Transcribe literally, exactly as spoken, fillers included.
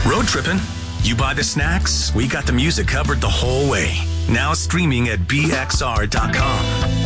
Road tripping? You buy the snacks, we got the music covered the whole way. Now streaming at B X R dot com.